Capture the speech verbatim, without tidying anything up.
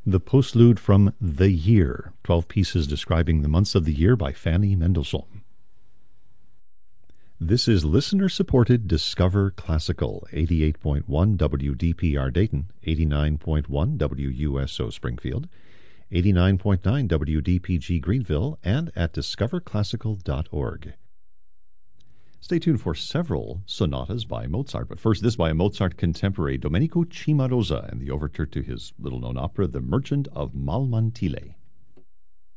The postlude from The Year, twelve pieces describing the months of the year by Fanny Mendelssohn. This is listener-supported Discover Classical, eighty-eight point one W D P R Dayton, eighty-nine point one W U S O Springfield, eighty-nine point nine W D P G Greenville, and at discover classical dot org. Stay tuned for several sonatas by Mozart, but first this by a Mozart contemporary, Domenico Cimarosa, and the overture to his little-known opera, The Merchant of Malmantile.